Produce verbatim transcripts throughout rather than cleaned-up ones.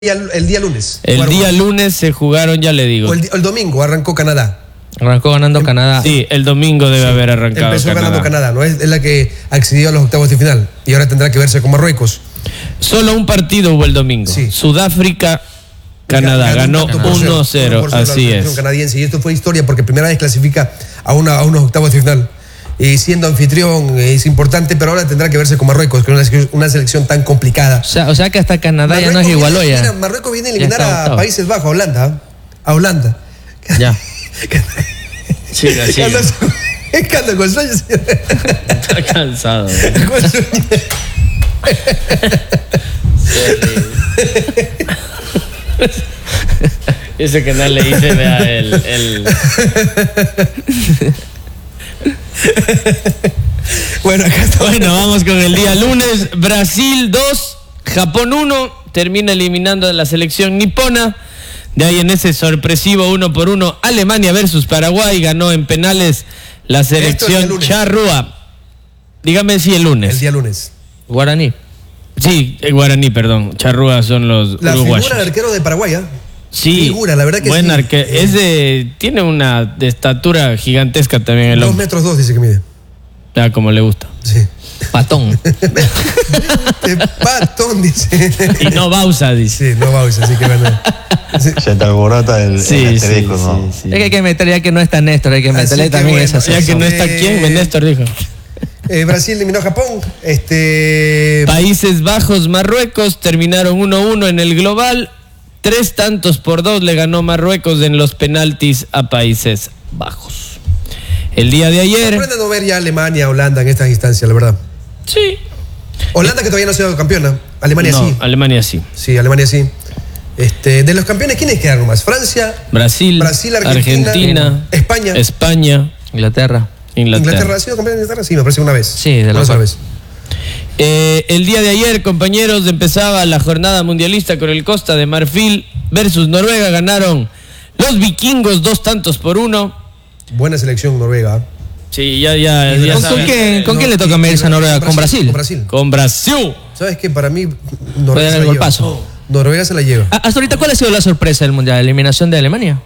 El, el día lunes. El día lunes se jugaron, ya le digo. O el, el domingo arrancó Canadá. Arrancó ganando em, Canadá. Sí, el domingo debe sí, haber arrancado Empezó Canadá. ganando Canadá, ¿no? Es, es la que accedió a los octavos de final. Y ahora tendrá que verse con Marruecos. Solo un partido hubo el domingo. Sí. Sudáfrica, Canadá. Ganó uno cero. Así es. Canadiense. Y esto fue historia porque primera vez clasifica a, una, a unos octavos de final. Y siendo anfitrión es importante, pero ahora tendrá que verse con Marruecos, que es una, una selección tan complicada. O sea, o sea que hasta Canadá Marruecos ya no es igual hoy. Mira, Marruecos viene a eliminar a Países Bajos, a Holanda. A Holanda. Ya. Siga, siga. Es que ando con sueño. Está cansado. Con sueño. Ese que no le hice, vea el... el... Bueno, acá está. Bueno, vamos con el día lunes. Brasil dos, Japón uno. Termina eliminando a la selección nipona. De ahí en ese sorpresivo uno por uno, Alemania versus Paraguay. Ganó en penales la selección charrúa. Dígame si el lunes. El día lunes. Guaraní. Sí, el guaraní, perdón. Charrúa son los la uruguayos. La figura del arquero de Paraguay, ¿eh? Sí, figura, la verdad que buen sí. arquero. Eh, es de, tiene una de estatura gigantesca también el Dos hombre. metros dos dice que mide. Ah, como le gusta. Sí. Patón. Patón, dice. Y no Bausa, dice. Sí, no Bausa, así que bueno. Sí. Se te alborota el, Sí, el sí, asterisco, ¿no? sí, sí. Es que hay que meterle, ya que no está Néstor, hay que meterle que también bueno, esa Ya que no está Eh, quién, Néstor dijo. Eh, Brasil eliminó a Japón. Este. Países Bajos, Marruecos terminaron uno uno en el global. Tres tantos por dos le ganó Marruecos en los penaltis a Países Bajos. El día de ayer. Sorprende no ver ya Alemania, Holanda en estas instancias, la verdad. Sí. Holanda que todavía no ha sido campeona. Alemania No, sí. Alemania sí. Sí, Alemania sí. Este, de los campeones, ¿quiénes quedaron más? Francia, Brasil, Brasil, Argentina, Argentina, España. España, Inglaterra. Inglaterra. ¿Inglaterra ha sido campeón de Inglaterra? Sí, me parece una vez. Sí, de la una sola cual. vez. Eh, el día de ayer, compañeros, empezaba la jornada mundialista con el Costa de Marfil versus Noruega. Ganaron los vikingos dos tantos por uno. Buena selección Noruega. Sí, ya, ya, ¿Y ya ¿Con, saben. con quién, ¿con No, quién le y- toca medirse a Noruega? ¿Con Brasil? Con Brasil. Con Brasil. ¿Sabes qué? Para mí, Puede Noruega dar se el la golpazo. lleva. Noruega se la lleva. Ah, hasta ahorita, ¿cuál ha sido la sorpresa del Mundial? ¿La eliminación de Alemania?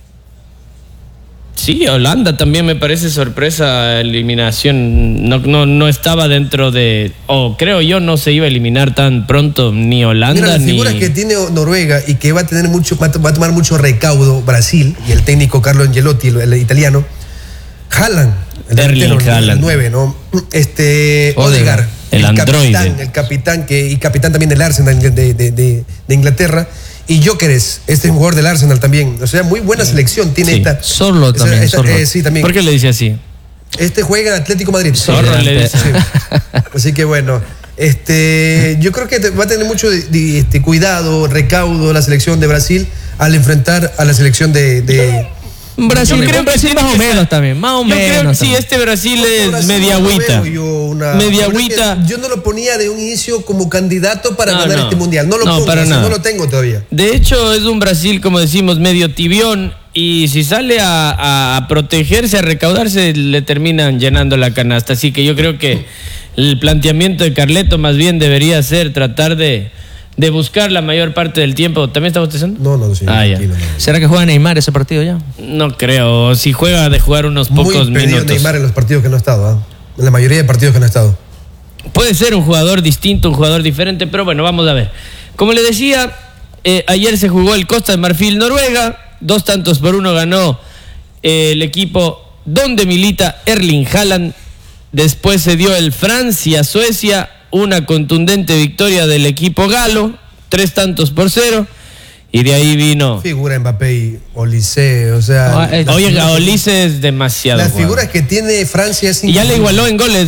Sí, Holanda también me parece sorpresa, eliminación, no, no, no estaba dentro de, o creo yo no se iba a eliminar tan pronto ni Holanda Mira, las ni... figuras que tiene Noruega y que va a tener mucho, va a, va a tomar mucho recaudo Brasil y el técnico Carlo Ancelotti, el, el italiano, Haaland, el Erling delantero, Haaland. el nueve, ¿no? Este, Odegaard, Odegaard, el androide. capitán, el capitán que y capitán también del Arsenal de, de, de, de Inglaterra. Y Gyökeres, este es un jugador del Arsenal también. O sea, muy buena selección tiene Sí. esta. Sorlo esta- también, esta- Sorlo. eh, sí, también. ¿Por qué le dice así? Este juega en Atlético Madrid. Zorro Sí, le dice. Sí. Así que bueno, este, yo creo que te- va a tener mucho de- de- este, cuidado, recaudo la selección de Brasil al enfrentar a la selección de... de Brasil, Yo creo creo que Brasil tiene más o que menos también, más o Yo creo que menos. sí, también. este Brasil es Brasil media no lo agüita. veo yo una- Media la verdad que agüita. Yo no lo ponía de un inicio como candidato para No, ganar no. este mundial. No lo No, pongo, para o sea, nada. no lo tengo todavía. De hecho, es un Brasil, como decimos, medio tibión. Y si sale a, a- a protegerse, a recaudarse, le terminan llenando la canasta. Así que yo creo que el planteamiento de Carleto más bien debería ser tratar de, de buscar la mayor parte del tiempo. ¿También está bostezando? No, no, sí, Ah, ya. tranquilo, no. ¿Será que juega Neymar ese partido ya? No creo. Si juega de jugar unos pocos Muy pedido minutos. Neymar en los partidos que no ha estado, ¿ah? En la mayoría de partidos que no ha estado. Puede ser un jugador distinto, un jugador diferente, pero bueno, vamos a ver. Como le decía, eh, ayer se jugó el Costa de Marfil Noruega, dos tantos por uno ganó eh, el equipo donde milita Erling Haaland. Después se dio el Francia-Suecia, una contundente victoria del equipo galo, tres tantos por cero, y de ahí vino... Figura Mbappé y Olise, o sea... Ah, eh, las Oye, figuras- Olise es demasiado. Las jugador. figuras que tiene Francia es Y ya le increíble. igualó en goles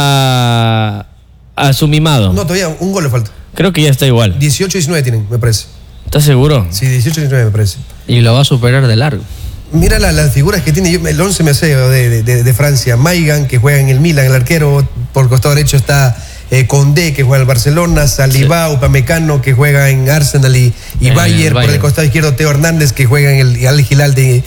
a, a su mimado. No, todavía un gol le falta. Creo que ya está igual. dieciocho diecinueve tienen, me parece. ¿Estás seguro? Sí, dieciocho diecinueve me parece. Y lo va a superar de largo. Mira la- las figuras que tiene, yo- el once me sé de, de, de Francia. Maigan, que juega en el Milan, el arquero. Por el costado derecho está eh, Condé, que juega en el Barcelona. Saliba, Upamecano, que juega en Arsenal y, y En el Bayern. Por el Bayern. costado izquierdo, Teo Hernández, que juega en el Al Hilal de,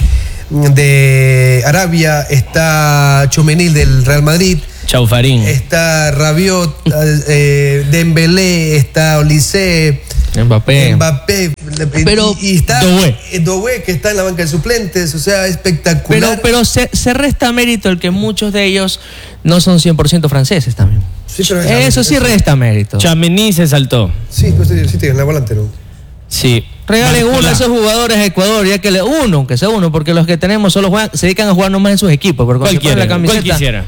de Arabia. Está Tchouaméni del Real Madrid. Chaufarín. Está Rabiot, eh, Dembélé, está Olise, Mbappé. Mbappé. Pero y, y está Doué. Doué, que está en la banca de suplentes, o sea, espectacular. Pero, pero se, se resta mérito el que muchos de ellos no son cien por ciento franceses también. Sí, pero Eso sí resta mérito. Chamení se saltó. Sí, pues sí, sí, en la volante, ¿no? Sí. Regalen uno Barcola. a esos jugadores a Ecuador, ya que le, uno, aunque sea uno, porque los que tenemos solo juegan, se dedican a jugar nomás en sus equipos. Porque cuando ¿Cuál se pone quiere? la ¿Cuál camiseta, quisiera?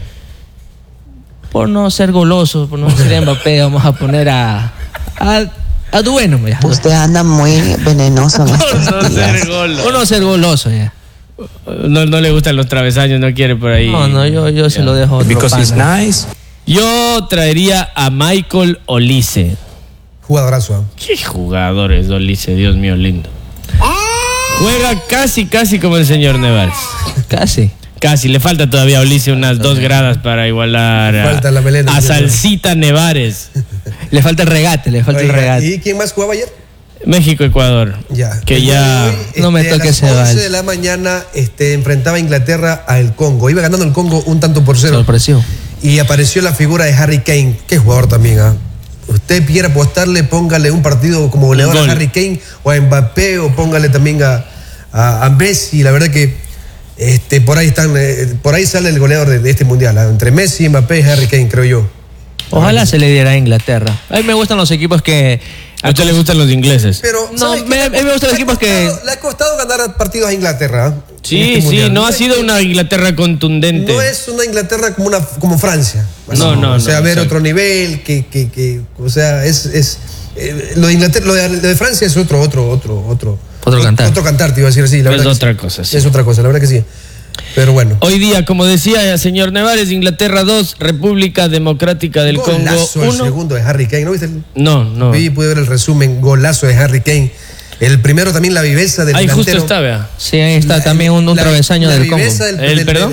por no ser golosos, por no ser Mbappé, vamos a poner a a, a Dueno. Ya. Usted anda muy venenoso en Por estos no días. ser golo. Por no ser goloso ya. No, no le gustan los travesaños, no quiere por ahí. No, no, yo, yo se lo dejo a otro Because he's panda. nice. Yo traería a Michael Olise. Jugadorazo. ¿eh? Qué jugador es Olise, Dios mío, lindo. Juega casi, casi como el señor Nevares. Casi. Casi, le falta todavía a Olise unas dos gradas para igualar a, Falta la melena, a sí, Salsita Nevares. Le falta el regate, le falta el Oiga, regate. ¿y quién más jugaba ayer? México-Ecuador. Ya. Que El día ya... de hoy, No me este, a toque las ese once vals. de la mañana este, enfrentaba a Inglaterra a el Congo. Iba ganando el Congo un tanto por cero. Sorpresivo. Y apareció la figura de Harry Kane. Qué jugador también, ¿ah? Usted quiere apostarle, póngale un partido como goleador Un gol. a Harry Kane o a Mbappé o póngale también a, a, a Messi. La verdad que este, por ahí están, eh, por ahí sale el goleador de, de este mundial. ¿ah? Entre Messi, Mbappé y Harry Kane, creo yo. Ojalá se le diera a Inglaterra. A mí me gustan los equipos que... ¿A usted le gustan los ingleses? Pero, No, ¿sabes qué? me- Le ha a mí me gustan los le ha equipos que- costado- Le ha costado ganar partidos a Inglaterra. ¿ah? En Sí, este sí, mundial. no ha sido una Inglaterra contundente. No es una Inglaterra como una como Francia. No, no, O sea, no, ver exacto. otro nivel, que, que, que, o sea, es, es eh, lo de Inglaterra, lo de, lo de Francia es otro, otro, otro, otro. Otro cantar. Otro cantar, te iba a decir así. La Es verdad que otra sí. cosa, sí. Es otra cosa, la verdad que sí. Pero bueno. Hoy día, como decía el señor Nevares, Inglaterra dos, República Democrática del Golazo Congo el uno. segundo de Harry Kane, ¿no viste? El, No, no. Vi, pude ver el resumen, golazo de Harry Kane. El primero también la viveza del Ahí justo delantero. está, vea. Sí, ahí está La- también un, un la- travesaño la del Congo. viveza del- ¿El del- perdón?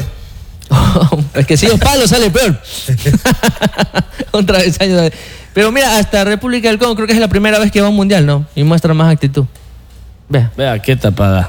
Es que si los palos sale peor. Un travesaño de... Pero mira, hasta República del Congo creo que es la primera vez que va a un mundial, ¿no? Y muestra más actitud. Vea. Vea, qué tapada.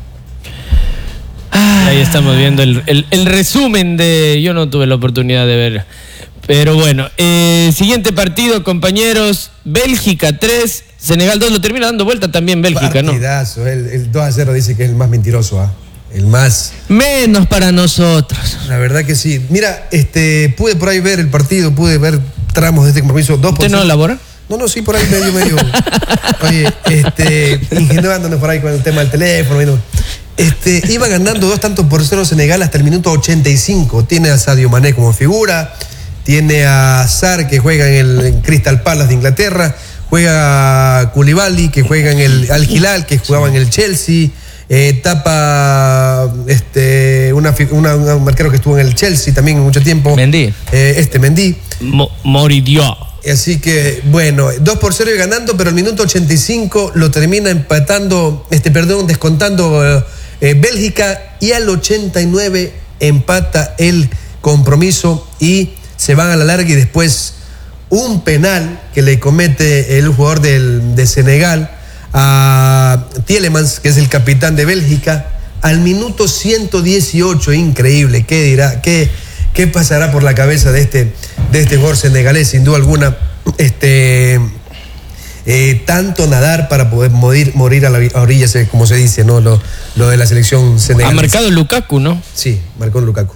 Ahí estamos viendo el, el- el resumen de... Yo no tuve la oportunidad de ver. Pero bueno, eh, siguiente partido, compañeros. Bélgica tres, Senegal dos. Lo termina dando vuelta también Bélgica, ¿no? Partidazo. El, el dos a cero dice que es el más mentiroso, ¿ah? El más. Menos para nosotros. La verdad que sí. Mira, este, pude por ahí ver el partido, pude ver tramos de este compromiso. Dos por ¿Usted no cero. elabora? No, no, sí, por ahí medio, medio. Oye, este, ingenuándonos por ahí con el tema del teléfono. ¿no? Este, iba ganando dos tantos por cero Senegal hasta el minuto ochenta y cinco. Tiene a Sadio Mané como figura, tiene a Sarr que juega en el en Crystal Palace de Inglaterra, juega a Koulibaly que juega en el Al Hilal, que jugaba en el Chelsea. Eh, tapa este, una, fi- una, un marquero que estuvo en el Chelsea también mucho tiempo. Mendy. Eh, este Mendy. Mo- Moridió. Así que, bueno, dos por cero y ganando, pero el minuto ochenta y cinco lo termina empatando, este, perdón, descontando eh, eh, Bélgica, y al ochenta y nueve empata el compromiso y se van a la larga, y después un penal que le comete el jugador del, de Senegal a Tielemans, que es el capitán de Bélgica, al minuto ciento dieciocho. Increíble. ¿Qué dirá? ¿Qué, qué pasará por la cabeza de este, de este jugador senegalés? Sin duda alguna, este, eh, tanto nadar para poder morir, morir a la vi- a orillas, eh, como se dice, ¿no? Lo, lo de la selección Ha senegalesa. marcado Lukaku, ¿no? Sí, marcó Lukaku.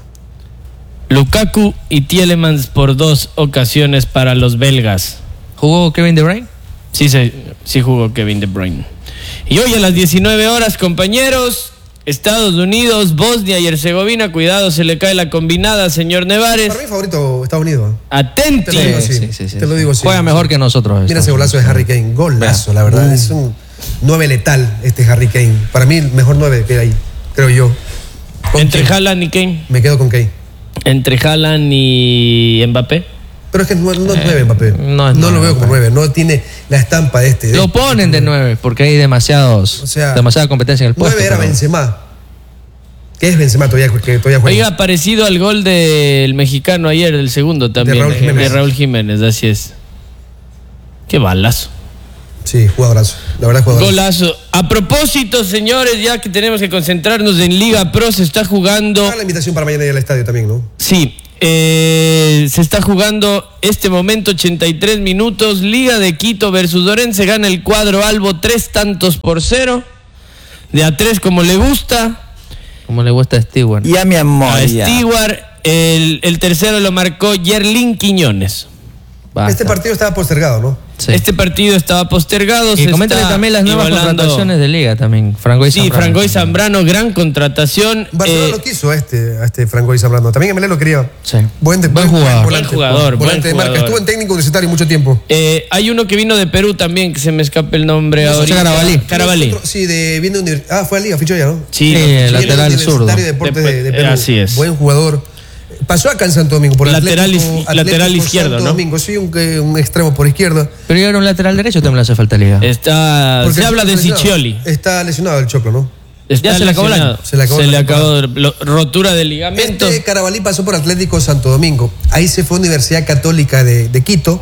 Lukaku y Tielemans por dos ocasiones para los belgas. ¿Jugó Kevin De Bruyne? Sí, se, sí jugó Kevin De Bruyne. Y hoy a las diecinueve horas, compañeros, Estados Unidos, Bosnia y Herzegovina. Cuidado, se le cae la combinada, señor Nevares. Para mí favorito Estados Unidos. ¿eh? Atenti. Te lo digo así. Sí, sí, sí, Te lo sí. digo así. Juega mejor que nosotros. Mira ese Estados golazo de Harry Kane. Golazo, la verdad. Es un nueve letal este Harry Kane. Para mí, el mejor nueve que hay, creo yo. ¿Con Entre quién? Haaland y Kane. Me quedo con Kane. Entre Haaland y Mbappé. Pero es que no, no es nueve, Mbappé. no es no lo nueve, veo como nueve. No tiene la estampa de este. Lo ponen de nueve porque hay demasiados, O sea, demasiada competencia en el puesto. nueve era pero- Benzema. ¿Qué es Benzema todavía, que todavía juega? Oiga, parecido al gol del mexicano ayer, del segundo también. Raúl eh, Jiménez. de Raúl Jiménez, así es. Qué balazo. Sí, jugadorazo. La verdad, jugadorazo. Golazo. A propósito, señores, ya que tenemos que concentrarnos en Liga Pro, se está jugando. Haga la invitación para mañana ir al estadio también, ¿no? Sí, Eh, se está jugando este momento ochenta y tres minutos. Liga de Quito versus Orense. Gana el cuadro albo tres tantos por cero. De a tres como le gusta. Como le gusta a Stewart. Ya, mi amor. A ya. Stewart. El, el tercero lo marcó Yerlin Quiñones. Basta. Este partido estaba postergado, ¿no? Sí. Este partido estaba postergado. Y se coméntale está también las nuevas igualando. contrataciones de Liga también. Frangoy Sí, Zambrano. Frangoy Zambrano, gran contratación. Barcelona Eh, lo quiso a este, a este Franco y Zambrano. También Emelé lo quería. Sí. Buen, de- Buen jugador. Buen jugador, Volante buen de marca. jugador. Estuvo en técnico universitario mucho tiempo. eh, hay uno que vino de Perú también, que se me escape el nombre José ahorita. Carabalí. Carabalí. Otro- sí, de viene de univers- Ah, fue a Liga, fichó ya, ¿no? Sí, Sí, lo- el Viene de lateral Universitario zurdo. de Deportes de, de Después- Perú. así es. Buen jugador. Pasó acá en Santo Domingo por Lateral Atlético- is- lateral Atlético izquierdo, Santo ¿no? Domingo, sí, un, que- un extremo por izquierda. Pero yo era un lateral derecho, también le hace falta Liga. Está, Porque se el habla Choclo de está lesionado. Siccioli. Está lesionado el Choclo, ¿no? Está Ya se le acabó el lesionado. año. Se le acabó Se la le acabó temporada. lo- rotura de ligamento. Este Carabalí pasó por Atlético Santo Domingo. Ahí se fue a Universidad Católica de, de Quito.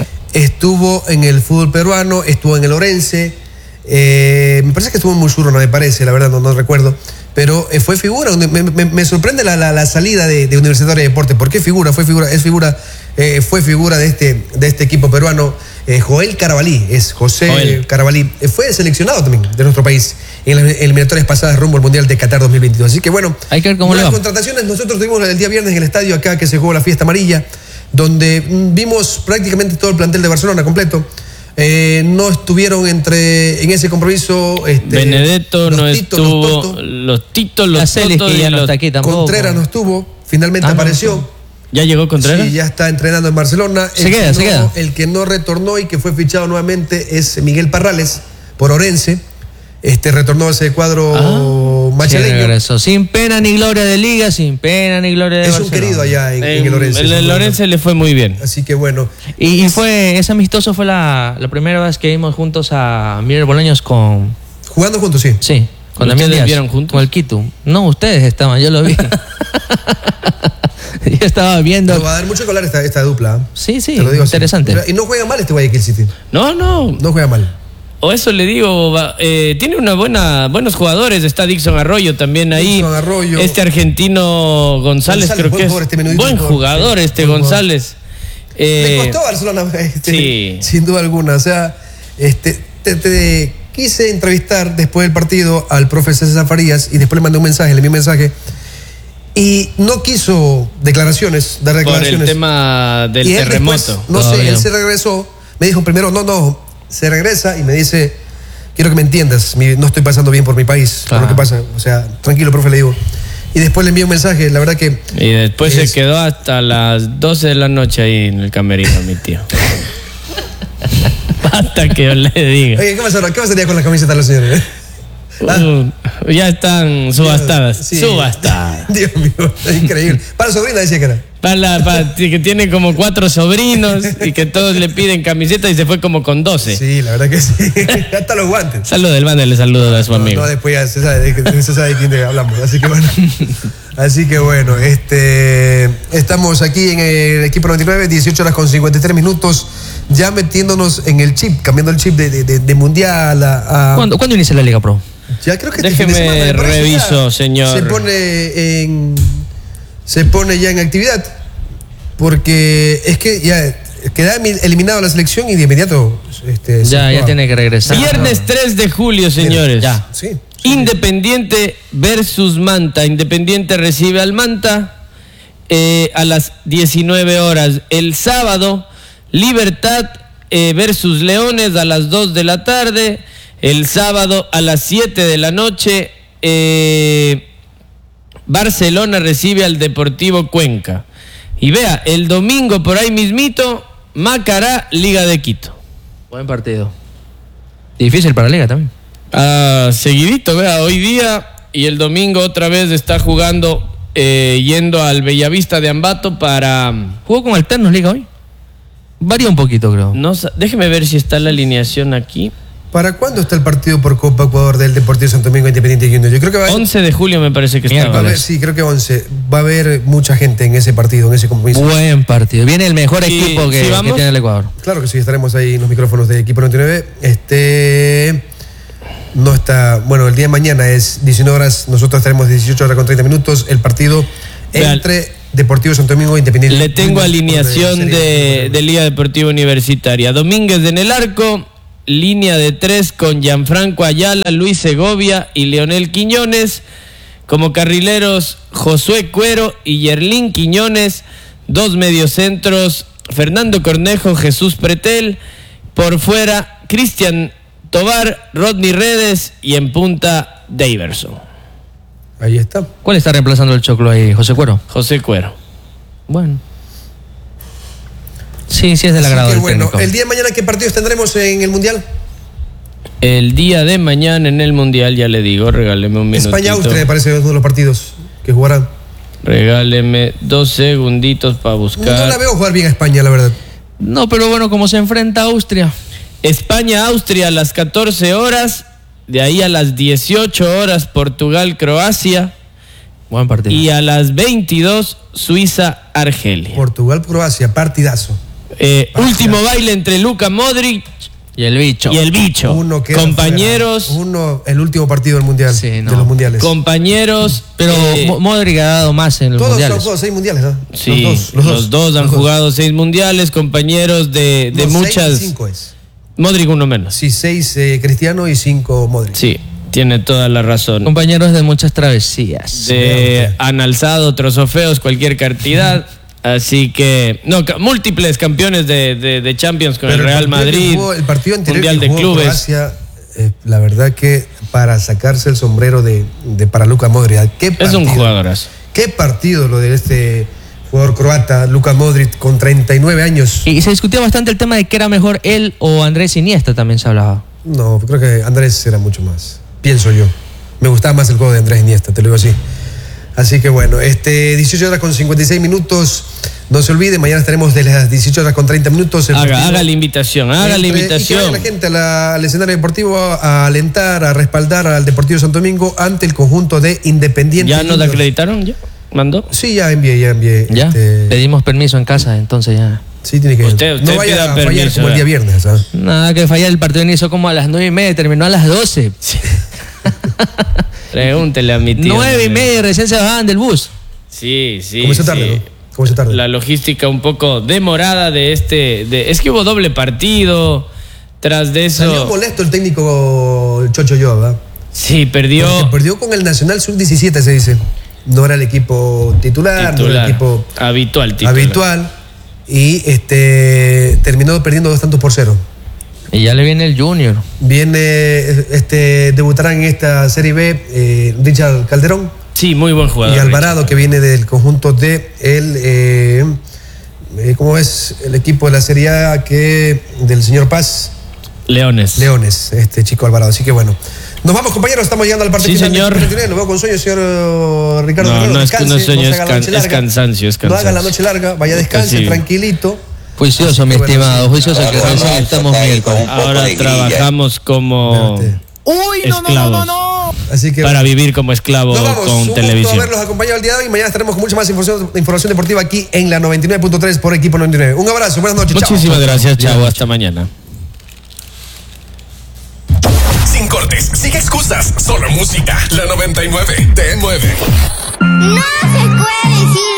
Estuvo en el fútbol peruano, estuvo en el Orense. Eh, me parece que estuvo en Mushuro, no me parece, la verdad, no, no recuerdo. Pero eh, fue figura. Me, me- me sorprende la, la- la salida de, de Universitario de Deportes. ¿Por qué figura? Fue figura, es figura, eh, fue figura de este, de este equipo peruano. Eh, Joel Carabalí, es José Joel. Carabalí. Eh, fue seleccionado también de nuestro país en las eliminatorias pasadas rumbo al Mundial de Qatar dos mil veintidós. Así que bueno, Hay que ver cómo le buenas va. contrataciones. Nosotros tuvimos el día viernes en el estadio acá que se jugó la fiesta amarilla, donde mm, vimos prácticamente todo el plantel de Barcelona completo. Eh, no estuvieron entre en ese compromiso este, Benedetto los no Titos, los estuvo. Totos. Los Titos, los Caceres, Totos que y ya no los- está aquí tampoco. Contreras no estuvo, finalmente Ah, no, apareció. ¿Ya llegó Contreras? Sí, ya está entrenando en Barcelona. Se El queda, que se no- queda. El que no retornó y que fue fichado nuevamente es Miguel Parrales por Orense. Este retornó a ese cuadro Ah, Sí, machaleño. regresó. Sin pena ni gloria de Liga, sin pena ni gloria de Es un Barcelona. querido allá en, en En- el Orense. el- el Orense le fue muy bien. Así que bueno. Y, y fue, ese amistoso fue la, la primera vez que vimos juntos a Miguel Bolaños con, Jugando juntos, sí. sí, con ¿Ustedes Damián Díaz. vieron juntos? Con el Quito. No, ustedes estaban, yo lo vi. Yo estaba viendo. Pero va a dar mucho que hablar esta, esta dupla. ¿eh? Sí, sí, Te lo digo así. interesante. Y no juega mal este Guayaquil City. No, no. No juega mal. O eso le digo, va, eh, tiene una buena, buenos jugadores. Está Dixon Arroyo también ahí. Dixon Arroyo. Este argentino González, González, creo buen que es. jugador, este menudito buen jugador. jugador Sí, este buen jugador. González. Le Eh, costó a Barcelona, este, sí. sin duda alguna. O sea, este, te, te quise entrevistar después del partido al profe César Farías y después le mandé un mensaje, le envié un mensaje. Y no quiso declaraciones, dar por declaraciones. el tema del Y él terremoto. después, no sé, Todavía. él se regresó, me dijo primero, no, no, se regresa y me dice, quiero que me entiendas, mi- no estoy pasando bien por mi país, por Claro. lo que pasa. O sea, tranquilo, profe, le digo. Y después le envié un mensaje, la verdad que... Y después Es- se quedó hasta las doce de la noche ahí en el camerino, mi tío. Hasta que yo le diga. Oye, ¿qué pasaría, ¿qué pasaría con las camisetas de los señores? Ah. Uh, ya están subastadas. Sí. Subastadas. Dios mío, es increíble. Para sobrina decía que era. Para, la- para que tiene como cuatro sobrinos y que todos le piden camiseta y se fue como con doce. Sí, la verdad que sí. Hasta los guantes. Saludo del banda, le saludo a su No, amigo. no, después ya se sabe, de- se sabe de quién te hablamos. Así que bueno. Así que bueno, este, estamos aquí en el equipo noventa y nueve, dieciocho horas con cincuenta y tres minutos, ya metiéndonos en el chip, cambiando el chip de, de- de- de mundial a, a- ¿Cuándo, ¿Cuándo inicia la Liga Pro? Ya creo que este Déjeme fin de semana, me parece, reviso, ya señor. Se pone en se pone ya en actividad porque es que ya queda eliminado la selección y de inmediato este, se Ya, ya juega. tiene que regresar. Viernes tres de julio, señores. Ya. Sí. Independiente versus Manta. Independiente recibe al Manta eh, a las diecinueve horas. El sábado, Libertad eh, versus Leones a las dos de la tarde. El sábado a las siete de la noche, eh, Barcelona recibe al Deportivo Cuenca. Y vea, el domingo por ahí mismito, Macará, Liga de Quito. Buen partido. Difícil para la Liga también. Ah, seguidito, vea, hoy día y el domingo otra vez está jugando, eh, yendo al Bellavista de Ambato para... ¿Jugó con alternos Liga hoy? Varía un poquito, creo. No, sa- déjeme ver si está la alineación aquí. ¿Para cuándo está el partido por Copa Ecuador del Deportivo Santo Domingo Independiente Junior? Yo creo que va a, once de julio me parece que va a estaba. haber, sí, creo que once. Va a haber mucha gente en ese partido, en ese compromiso. Buen partido. Viene el mejor Sí, equipo que, sí, que vamos. tiene el Ecuador. Claro que sí, estaremos ahí en los micrófonos de Equipo noventa y nueve. Este. No está. Bueno, el día de mañana es diecinueve horas. Nosotros estaremos dieciocho horas con treinta minutos. El partido Vean. entre Deportivo Santo Domingo Independiente. Le tengo Junior, alineación por, eh, de, serie- de Liga Deportiva Universitaria. Domínguez en el arco, línea de tres con Gianfranco Ayala, Luis Segovia y Leonel Quiñones. Como carrileros, Josué Cuero y Yerlín Quiñones. Dos mediocentros, Fernando Cornejo, Jesús Pretel. Por fuera, Cristian Tobar, Rodney Redes y en punta, Daverson. Ahí está. ¿Cuál está reemplazando el Choclo ahí, José Cuero? José Cuero. Bueno. Sí, sí es del Así agrado que del bueno, técnico. el día de mañana, ¿qué partidos tendremos en el Mundial? El día de mañana en el Mundial, ya le digo, regáleme un minutito. España-Austria, me parece, uno de los partidos que jugarán. Regáleme dos segunditos para buscar. No la veo jugar bien a España, la verdad. No, pero bueno, como se enfrenta a Austria. España-Austria a las catorce horas. De ahí a las dieciocho horas, Portugal-Croacia. Buen partido. Y a las veintidós, Suiza-Argelia. Portugal-Croacia, partidazo. Eh, último baile entre Luka Modric Y el bicho. y el bicho. Uno queda Compañeros, fuera. Uno, el último partido del Mundial. Sí, no. De los Mundiales. compañeros. Pero eh, Mo- Modric ha dado más en los Todos mundiales. los dos, seis mundiales, ¿no? sí, los dos. los dos han los dos. jugado seis mundiales, compañeros de, de No, muchas. Seis y cinco es. Modric uno menos. Sí, seis eh, Cristiano y cinco Modric. Sí, tiene toda la razón. Compañeros de muchas travesías. De han alzado trofeos, cualquier cantidad. Así que, no, ca- múltiples campeones de, de, de Champions con Pero el Real partido que Madrid. jugó- el partido anterior Mundial que de jugó Clubes. Croacia, eh, la verdad que para sacarse el sombrero de, de para Luka Modric. ¿Qué Es partido? un jugadorazo. ¿Qué partido lo de este jugador croata, Luka Modric, con treinta y nueve años? Y se discutía bastante el tema de que era mejor él o Andrés Iniesta, también se hablaba. No, creo que Andrés era mucho más. Pienso yo. Me gustaba más el juego de Andrés Iniesta, te lo digo así. Así que bueno, este dieciocho horas con cincuenta y seis minutos. No se olvide, mañana estaremos de las dieciocho horas con treinta minutos. el Haga, partido haga la invitación, haga la entre- Y que invitación. vaya la gente a la- al escenario deportivo a, a alentar, a respaldar al Deportivo Santo Domingo ante el conjunto de Independiente. ¿Ya nos Junior. acreditaron? ¿Ya? ¿Mandó? Sí, ya envié, ya envié. Ya, este, pedimos permiso en casa, entonces ya. sí, tiene que Usted- usted no vaya pida a fallar permiso, como el día ¿eh? viernes. ¿sabes? Nada que fallar, el partido inició como a las nueve y media, terminó a las doce. Pregúntele a mi tío. Nueve y media y recién se bajaban del bus. Sí, sí. Comenzó tarde, sí. ¿no? Comenzó tarde. La logística un poco demorada de este. De, es que hubo doble partido. Tras de Salió eso. molesto el técnico el Chocho Yo, ¿verdad? Sí, perdió. Porque perdió con el Nacional sub diecisiete, se dice. No era el equipo titular, no era Titular. el equipo Habitual, titular. habitual. Y este terminó perdiendo dos tantos por cero. Y ya le viene el Junior. Viene, este, debutarán en esta Serie B eh, Richard Calderón Sí, muy buen jugador. y Alvarado, que viene del conjunto de el, eh, eh, ¿cómo es? El equipo de la Serie A que del señor Paz, Leones. Leones, este chico Alvarado. Así que bueno. Nos vamos, compañeros, estamos llegando al parte Sí, final del señor. treinta y nueve. Lo veo con sueño, señor eh, Ricardo. No, Guerrero. no es- Descanse, no es sueño, se es haga la can- noche es larga. cansancio, es No haga la cansancio. noche larga, vaya descanse, Sí. tranquilito. Juicioso, mi Así que bueno, estimado. sí. Juicioso que recién estamos miércoles. Ahora trabajamos como Espérate. esclavos. Así que Para vivir como esclavo nos vamos. con Un gusto televisión. haberlos acompañado el día de hoy. Mañana estaremos con mucha más información, información deportiva aquí en la noventa y nueve punto tres por Equipo noventa y nueve. Un abrazo, buenas noches. chao. Muchísimas gracias, chavo. Hasta mañana. Sin cortes, sin excusas, solo música. La noventa y nueve te mueve. No se puede decir